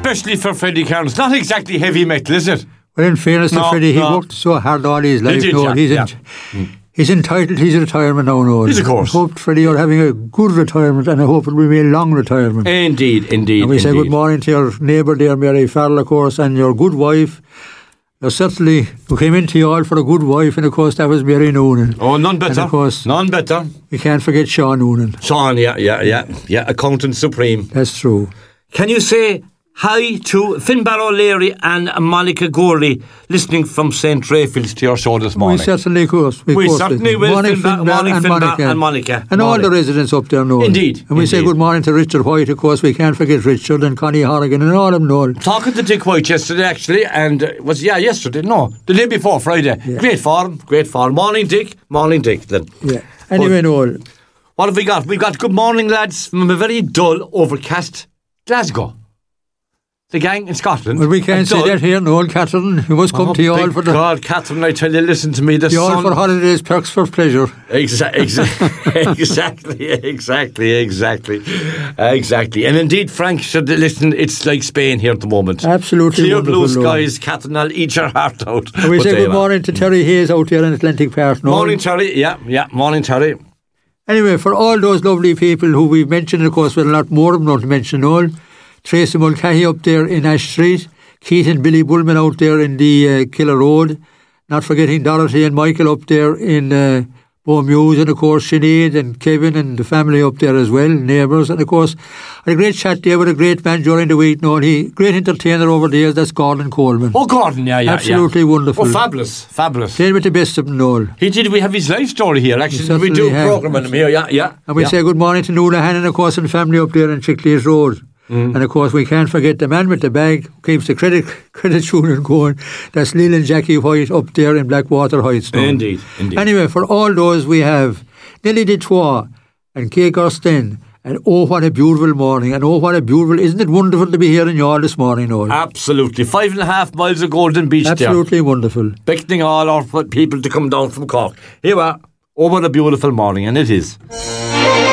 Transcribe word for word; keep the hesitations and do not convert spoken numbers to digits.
especially for Freddie Kearns. Not exactly heavy metal, is it? Well, in fairness to No, Freddie, he no. worked so hard all his life. did, no, yeah, he's, yeah. ent- he's entitled to his retirement now. No, Yes, of course. I hope, Freddie, you're having a good retirement, and I hope it will be a long retirement. Indeed, indeed. And we say indeed. good morning to your neighbour there, Mary Farrell, of course, and your good wife. You certainly who came into you all for a good wife, and of course that was Mary Noonan. Oh, none better. And of course, none better. we can't forget Sean Noonan. Sean, yeah, yeah, yeah, yeah. Accountant Supreme. That's true. Can you say hi to Finbar O'Leary and Monica Gorley, listening from Saint Raphael's to your show this morning? We certainly could. We course certainly will. will. Morning, Finbar, Finbar morning, and Finbar Monica. and Monica. And all Morning. the residents up there, Noel. Indeed, And we say indeed. good morning to Richard White, of course. We can't forget Richard and Connie Horrigan and all of them, Noel. Talking to Dick White yesterday, actually, and uh, was yeah yesterday? No, the day before Friday. Yeah. Great form, great form. Morning, Dick. Morning, Dick. Then. Yeah. Anyway, Noel. What have we got? We've got good morning, lads, from a very dull, overcast Glasgow. The gang in Scotland. Well, we can't And say dull. that here, Noel. Catherine, you must come Oh, to you all big for the, God, Catherine, I tell you, listen to me. The the all sun. for holidays, perks for pleasure. Exa- exa- exactly, exactly, exactly, exactly. And indeed, Frank should listen. It's like Spain here at the moment. Absolutely Clear blue wonderful, Noel. skies, Catherine. I'll eat your heart out. And we But say there good you are. morning to Terry Hayes out there in Atlantic Park, Noel. Morning, Terry. Yeah, yeah. Morning, Terry. Anyway, for all those lovely people who we've mentioned, of course, with a lot more of them not to mention, Noel. Tracy Mulcahy up there in Ash Street. Keith and Billy Bullman out there in the uh, Killer Road. Not forgetting Dorothy and Michael up there in uh, Beaumuse, and of course Sinead and Kevin and the family up there as well, neighbours. And of course, I had a great chat there with a great man during the week. Noel, he great entertainer over the years. That's Gordon Coleman. Oh, Gordon, yeah, yeah. Absolutely yeah. wonderful. Oh, fabulous, fabulous. Playing with the best of them, Noel. He did. We have his life story here. Actually, we certainly do a have. programme on him here. Yeah, yeah. And we yeah. say good morning to Nuala Hannon, of course, and family up there in Chickley's Road. Mm. And of course, we can't forget the man with the bag who keeps the credit credit union going. That's Leland Jackie White up there in Blackwater Heights. Noel. Indeed, indeed. Anyway, for all those we have Nelly Detroit and Kay Gostin. And oh, what a beautiful morning. And oh, what a beautiful... Isn't it wonderful to be here in Youghal this morning, Noel? Absolutely. Five and a half miles of Golden Beach Absolutely there. wonderful. Beckoning all our people to come down from Cork. Here we are. Oh, what a beautiful morning. And it is.